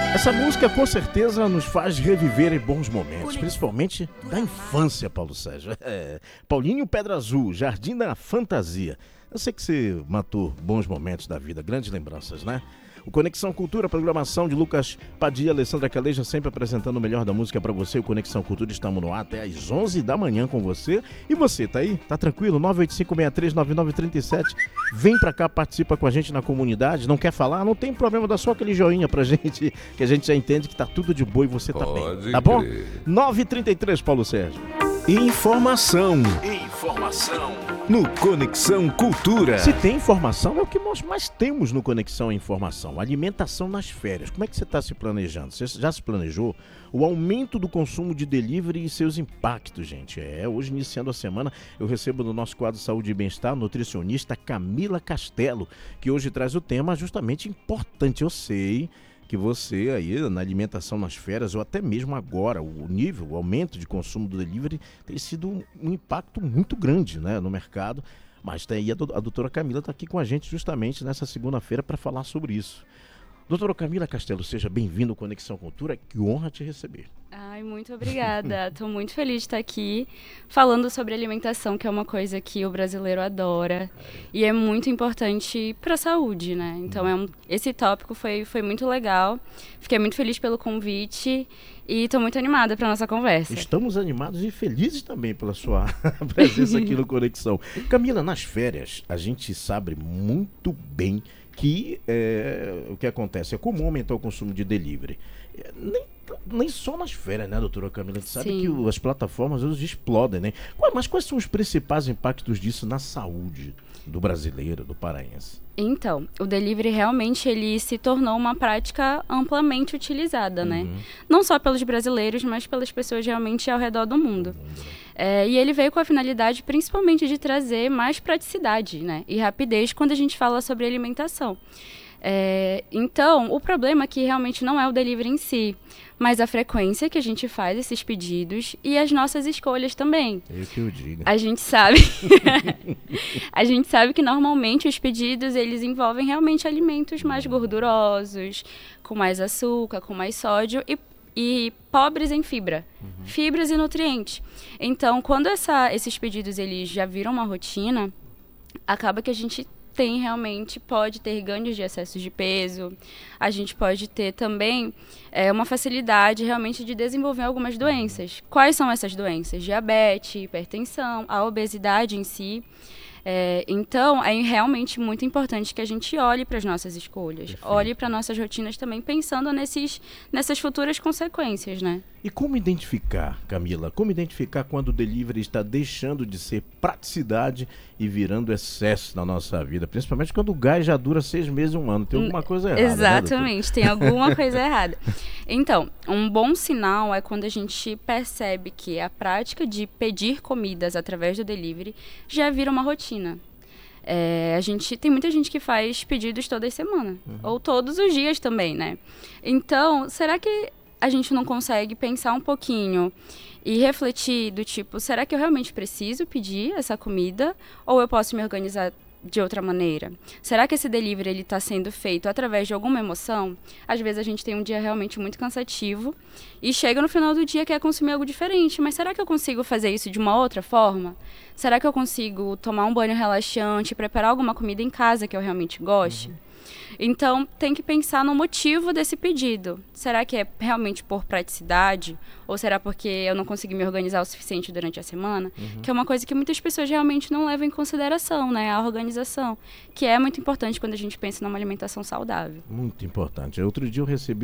Essa música com certeza nos faz reviver em bons momentos, principalmente da infância, Paulo Sérgio. Paulinho Pedra Azul, Jardim da Fantasia. Eu sei que você matou bons momentos da vida, grandes lembranças, né? O Conexão Cultura, programação de Lucas Padilha, Alessandra Caleja, sempre apresentando o melhor da música pra você. O Conexão Cultura, estamos no ar até às 11 da manhã com você. E você, tá aí? Tá tranquilo? 985639937. Vem pra cá, participa com a gente na comunidade. Não quer falar? Não tem problema, dá só aquele joinha pra gente, que a gente já entende que tá tudo de boa e você tá bem. Tá bom? 9h33, Paulo Sérgio. Informação no Conexão Cultura. Se tem informação, é o que nós mais temos no Conexão Informação. Alimentação nas férias. Como é que você está se planejando? Você já se planejou? O aumento do consumo de delivery e seus impactos, gente. Hoje, iniciando a semana, eu recebo no nosso quadro Saúde e Bem-Estar a nutricionista Camila Castelo, que hoje traz o tema justamente importante. Eu sei que você aí na alimentação nas férias, ou até mesmo agora, o aumento de consumo do delivery tem sido um impacto muito grande, né, no mercado. Mas tem aí a doutora Camila está aqui com a gente justamente nessa segunda-feira para falar sobre isso. Doutora Camila Castelo, seja bem-vindo ao Conexão Cultura, que honra te receber. Ai, muito obrigada. Estou muito feliz de estar aqui falando sobre alimentação, que é uma coisa que o brasileiro adora e é muito importante para a saúde, né? Então, esse tópico foi muito legal. Fiquei muito feliz pelo convite e estou muito animada para nossa conversa. Estamos animados e felizes também pela sua presença aqui no Conexão. Camila, nas férias, a gente sabe muito bem que o que acontece é comum aumentar o consumo de delivery. Nem só nas férias, né, doutora Camila? A gente sabe que as plataformas hoje explodem, né? Mas quais são os principais impactos disso na saúde do brasileiro, do paraense? Então, o delivery realmente ele se tornou uma prática amplamente utilizada, né? Não só pelos brasileiros, mas pelas pessoas realmente ao redor do mundo. E ele veio com a finalidade principalmente de trazer mais praticidade, né, e rapidez quando a gente fala sobre alimentação. Então, o problema aqui realmente não é o delivery em si, mas a frequência que a gente faz esses pedidos e as nossas escolhas também. É o que eu digo. A gente sabe que normalmente os pedidos eles envolvem realmente alimentos mais gordurosos, com mais açúcar, com mais sódio e pobres em fibras e nutrientes. Então, quando esses pedidos eles já viram uma rotina, acaba que a gente pode ter ganhos de excesso de peso, a gente pode ter também uma facilidade realmente de desenvolver algumas doenças. Quais são essas doenças? Diabetes, hipertensão, a obesidade em si. Então, é realmente muito importante que a gente olhe para as nossas escolhas, olhe para nossas rotinas também, pensando nessas futuras consequências, né? E como identificar, Camila, quando o delivery está deixando de ser praticidade e virando excesso na nossa vida? Principalmente quando o gás já dura 6 meses, 1 ano. Tem alguma coisa errada, exatamente, né, tem alguma coisa errada. Então, um bom sinal é quando a gente percebe que a prática de pedir comidas através do delivery já vira uma rotina. Tem muita gente que faz pedidos toda semana, ou todos os dias também, né? Então, será que a gente não consegue pensar um pouquinho e refletir do tipo, será que eu realmente preciso pedir essa comida ou eu posso me organizar de outra maneira? Será que esse delivery ele está sendo feito através de alguma emoção? Às vezes a gente tem um dia realmente muito cansativo e chega no final do dia e quer consumir algo diferente, mas será que eu consigo fazer isso de uma outra forma? Será que eu consigo tomar um banho relaxante, preparar alguma comida em casa que eu realmente goste? Então, tem que pensar no motivo desse pedido. Será que é realmente por praticidade? Ou será porque eu não consegui me organizar o suficiente durante a semana? Que é uma coisa que muitas pessoas realmente não levam em consideração, né? A organização, que é muito importante quando a gente pensa numa alimentação saudável. Muito importante. Outro dia eu recebi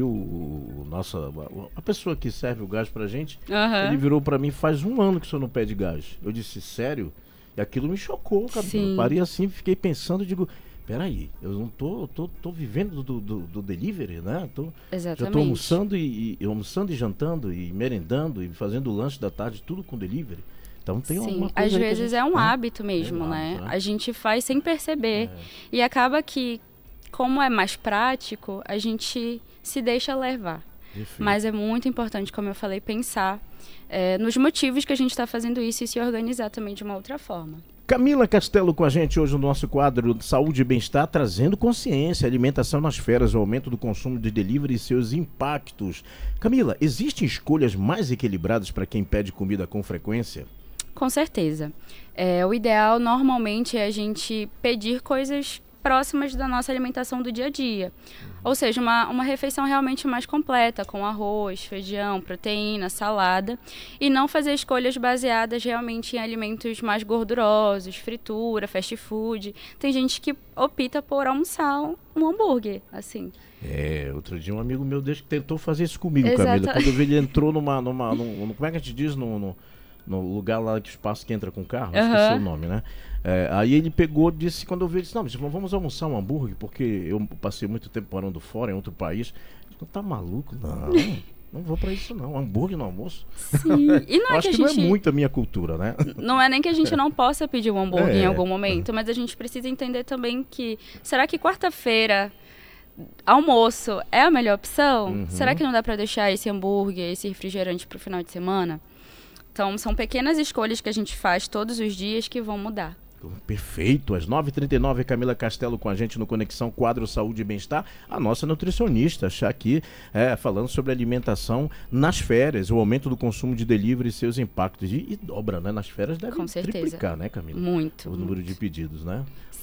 a pessoa que serve o gás pra gente, ele virou pra mim, faz 1 ano que o senhor não pede gás. Eu disse, sério? E aquilo me chocou, cara. Eu parei assim, fiquei pensando, digo... Peraí, eu não tô vivendo do delivery, né? Exatamente. Já tô almoçando e jantando e merendando e fazendo o lanche da tarde, tudo com delivery. Então tem alguma coisa. Às vezes é um hábito mesmo, né? A gente faz sem perceber. E acaba que, como é mais prático, a gente se deixa levar. Mas é muito importante, como eu falei, pensar nos motivos que a gente está fazendo isso e se organizar também de uma outra forma. Camila Castelo com a gente hoje no nosso quadro Saúde e Bem-Estar, trazendo consciência, alimentação nas férias, o aumento do consumo de delivery e seus impactos. Camila, existem escolhas mais equilibradas para quem pede comida com frequência? Com certeza. O ideal normalmente é a gente pedir coisas próximas da nossa alimentação do dia a dia. Ou seja, uma refeição realmente mais completa, com arroz, feijão, proteína, salada, e não fazer escolhas baseadas realmente em alimentos mais gordurosos, fritura, fast food. Tem gente que opta por almoçar um hambúrguer, assim. Outro dia um amigo meu tentou fazer isso comigo, Exato. Camila. Quando eu vi, ele entrou como é que a gente diz? No lugar lá que o espaço que entra com o carro, esqueci o nome, né? Aí ele pegou, disse, quando eu vi, ele disse, não, mas vamos almoçar um hambúrguer, porque eu passei muito tempo morando fora, em outro país. Eu disse, tá maluco? Não vou pra isso não, hambúrguer no almoço. Sim, e não Eu é acho que que a não gente... é muito a minha cultura, né? Não é nem que a gente não possa pedir um hambúrguer em algum momento, mas a gente precisa entender também que, será que quarta-feira, almoço, é a melhor opção? Será que não dá pra deixar esse hambúrguer, esse refrigerante pro final de semana? Então, são pequenas escolhas que a gente faz todos os dias que vão mudar. Perfeito, às 9h39, Camila Castelo com a gente no Conexão Quadro Saúde e Bem-Estar, a nossa nutricionista, aqui falando sobre alimentação nas férias, o aumento do consumo de delivery e seus impactos. E dobra, né? Nas férias deve Com certeza. triplicar, né, Camila? Muito. O número de pedidos, né?